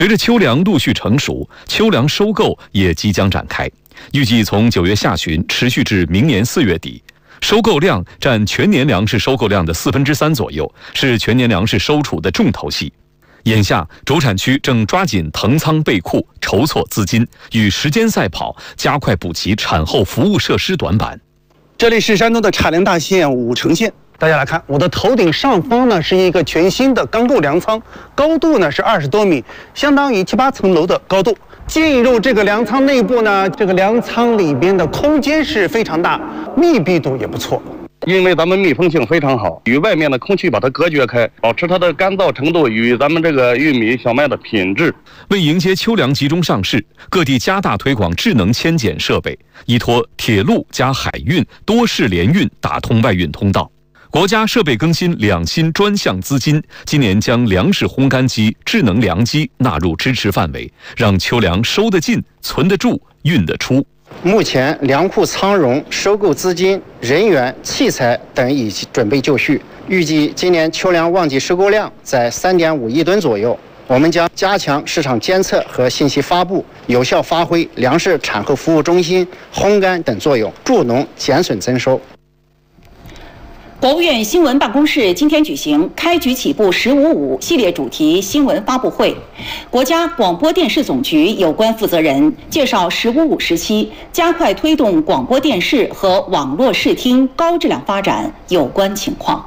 随着秋粮陆续成熟，秋粮收购也即将展开，预计从9月下旬持续至明年4月底。收购量占全年粮食收购量的3/4左右，是全年粮食收储的重头戏。眼下，主产区正抓紧腾仓备库，筹措资金，与时间赛跑，加快补齐产后服务设施短板。 这里是山东的产粮大县武城县，大家来看，我的头顶上方呢是一个全新的钢构粮仓，高度呢是20多米，相当于7、8层楼的高度。进入这个粮仓内部呢，这个粮仓里边的空间是非常大，密闭度也不错。 因为咱们密封性非常好，与外面的空气把它隔绝开，保持它的干燥程度与咱们这个玉米小麦的品质。 为迎接秋粮集中上市，各地加大推广智能迁检设备，依托铁路加海运多式联运打通外运通道。国家设备更新2新专项资金，今年将粮食烘干机、智能粮机纳入支持范围，让秋粮收得进、存得住、运得出。 目前粮库仓容、收购资金、人员、器材等已准备就绪，预计今年秋粮旺季收购量在3.5亿吨左右。我们将加强市场监测和信息发布，有效发挥粮食产后服务中心、烘干等作用，助农减损增收。 国务院新闻办公室今天举行开局起步“15.5”系列主题新闻发布会，国家广播电视总局有关负责人介绍“15.5”时期加快推动广播电视和网络视听高质量发展有关情况。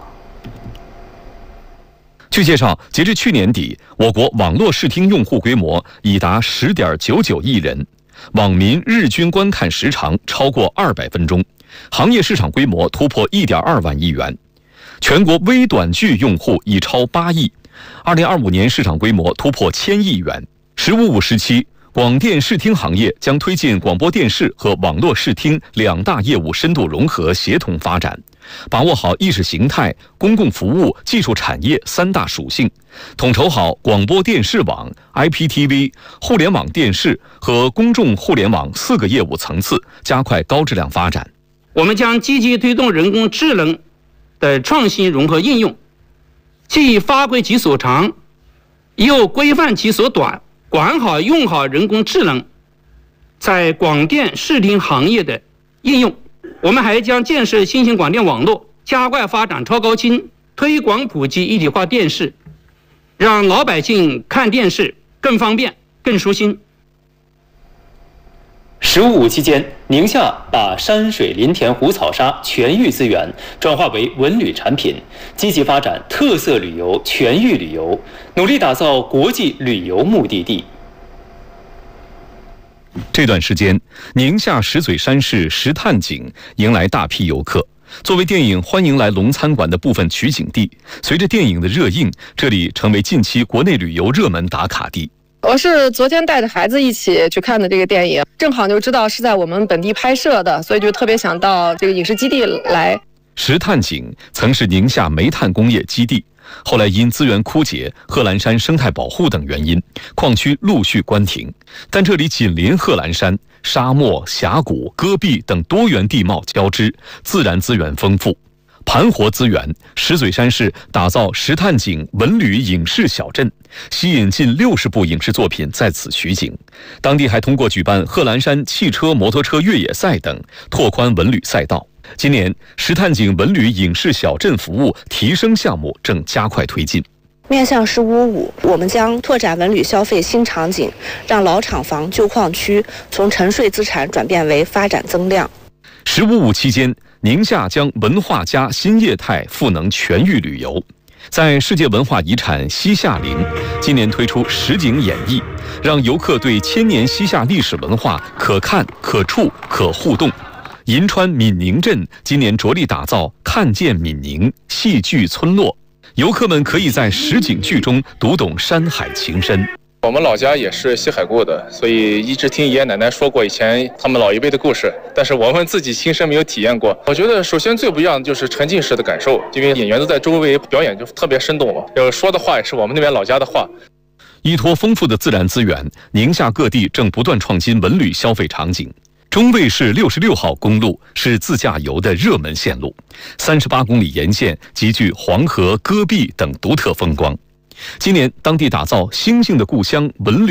据介绍，截至去年底，我国网络视听用户规模已达10.99亿人，网民日均观看时长超过200分钟。行业市场规模突破1.2万亿元，全国微短剧用户已超8亿，2025年市场规模突破1000亿元。“15.5”时期，广电视听行业将推进广播电视和网络视听2大业务深度融合协同发展，把握好意识形态、公共服务、技术产业3大属性，统筹好广播电视网、IPTV、互联网电视和公众互联网4个业务层次，加快高质量发展。 我们将积极推动人工智能的创新融合应用，既发挥其所长，又规范其所短，管好用好人工智能在广电视听行业的应用。我们还将建设新型广电网络，加快发展超高清，推广普及一体化电视，让老百姓看电视更方便、更舒心。 “15.5”期间，宁夏把山水林田湖草沙全域资源转化为文旅产品，积极发展特色旅游、全域旅游，努力打造国际旅游目的地。 这段时间，宁夏石嘴山市石炭井迎来大批游客。作为电影《欢迎来龙餐馆》的部分取景地，随着电影的热映，这里成为近期国内旅游热门打卡地。 我是昨天带着孩子一起去看的这个电影，正好就知道是在我们本地拍摄的，所以就特别想到这个影视基地来。 石炭井曾是宁夏煤炭工业基地，后来因资源枯竭、贺兰山生态保护等原因，矿区陆续关停。但这里紧邻贺兰山，沙漠、峡谷、戈壁等多元地貌交织，自然资源丰富。盘活资源，石嘴山市打造石炭井文旅影视小镇，吸引近60部影视作品在此取景。当地还通过举办贺兰山汽车、摩托车越野赛等，拓宽文旅赛道。今年，石炭井文旅影视小镇服务提升项目正加快推进。 面向“15.5”，我们将拓展文旅消费新场景，让老厂房、旧矿区从沉睡资产转变为发展增量。 “15.5”期间，宁夏将文化加新业态赋能全域旅游。在世界文化遗产西夏陵，今年推出实景演绎，让游客对千年西夏历史文化可看、可触、可互动。银川闽宁镇今年着力打造看见闽宁戏剧村落，游客们可以在实景剧中读懂山海情深。 我们老家也是西海固的，所以一直听爷爷奶奶说过以前他们老一辈的故事，但是我们自己亲身没有体验过。我觉得首先最不一样的就是沉浸式的感受，因为演员都在周围表演，就特别生动了。说的话也是我们那边老家的话。 依托丰富的自然资源，宁夏各地正不断创新文旅消费场景。中卫市66号公路是自驾游的热门线路，38公里沿线极具黄河、戈壁等独特风光。今年，当地打造“星星的故乡”文旅